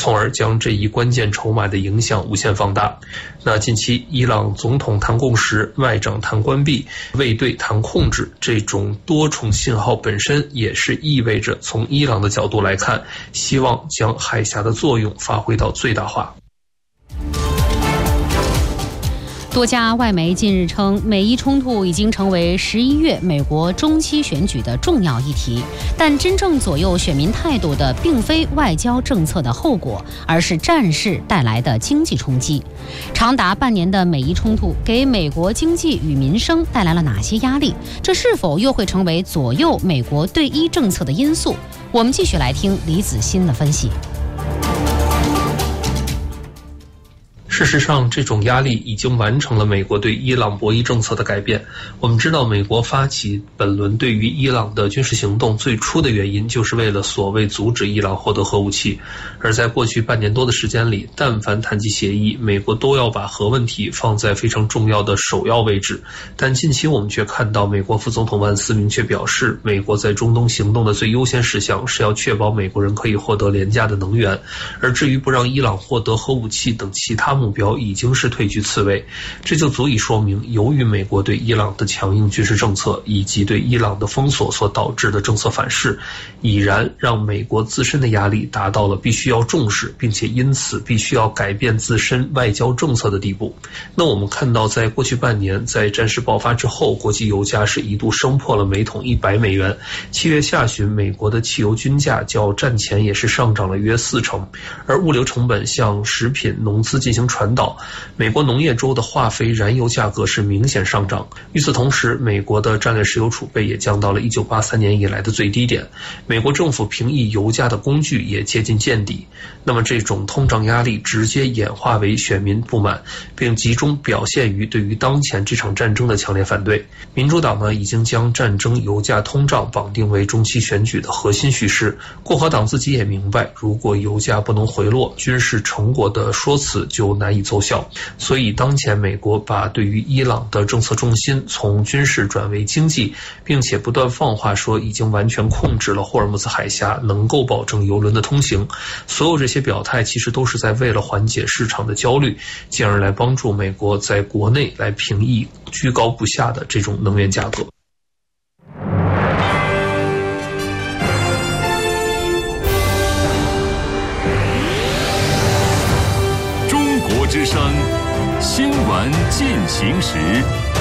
从而将这一关键筹码的影响无限放大。那近期伊朗总统谈共识，外长谈关闭，卫队谈控制，这种多重信号本身也是意味着从伊朗的角度来看，希望将海峡的作用发挥到最大化。 多家外媒近日称，美伊冲突已经成为11月美国中期选举的重要议题，但真正左右选民态度的并非外交政策的后果，而是战事带来的经济冲击。长达半年的美伊冲突给美国经济与民生带来了哪些压力？这是否又会成为左右美国对伊政策的因素？我们继续来听李子欣的分析。 事实上，这种压力已经完成了美国对伊朗博弈政策的改变。我们知道，美国发起本轮对于伊朗的军事行动，最初的原因就是为了所谓阻止伊朗获得核武器。而在过去半年多的时间里，但凡谈及协议，美国都要把核问题放在非常重要的首要位置。但近期我们却看到，美国副总统万斯明确表示，美国在中东行动的最优先事项是要确保美国人可以获得廉价的能源，而至于不让伊朗获得核武器等其他目标已经是退居次位。这就足以说明，由于美国对伊朗的强硬军事政策以及对伊朗的封锁所导致的政策反噬，已然让美国自身的压力达到了必须要重视并且因此必须要改变自身外交政策的地步。那我们看到，在过去半年，在战事爆发之后，国际油价是一度升破了每桶100美元。7月下旬，美国的汽油均价较战前也是上涨了约40%，而物流成本向食品、农资进行传导，美国农业州的化肥、燃油价格是明显上涨。与此同时，美国的战略石油储备也降到了1983年以来的最低点，美国政府平抑油价的工具也接近见底。那么这种通胀压力直接演化为选民不满，并集中表现于对于当前这场战争的强烈反对。民主党呢，已经将战争、油价、通胀绑定为中期选举的核心叙事。共和党自己也明白，如果油价不能回落，军事成果的说辞就难以奏效。所以当前美国把对于伊朗的政策重心从军事转为经济，并且不断放话说已经完全控制了霍尔木兹海峡，能够保证油轮的通行。所有这些表态其实都是在为了缓解市场的焦虑，进而来帮助美国在国内来平抑居高不下的这种能源价格。 中国之声新闻进行时。